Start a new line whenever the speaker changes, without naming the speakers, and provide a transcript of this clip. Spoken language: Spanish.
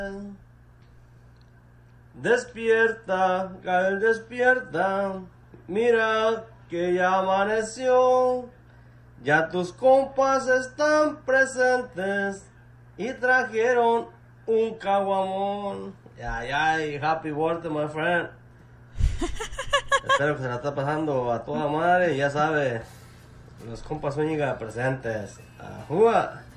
Despierta, Gael, despierta. Mira que ya amaneció. Ya tus compas están presentes y trajeron un caguamón. Ay, ay, happy birthday, my friend. Espero que se la está pasando a toda madre. Ya sabe, los compas Zúñiga presentes. ¡Ajúa!